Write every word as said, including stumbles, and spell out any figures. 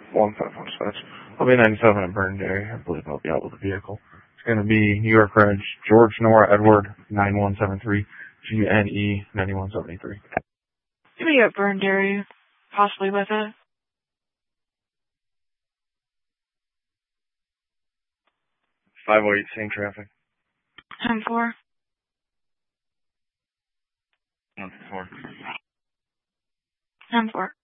one five one dispatch. I'll be ninety-seven at Burndale. I believe I'll be out with the vehicle. It's going to be New York Reg, George Nora Edward, nine one seven three, G N E nine one seven three. You may get Burndale, possibly with it. five oh eight, same traffic. ten four. one four. ten four.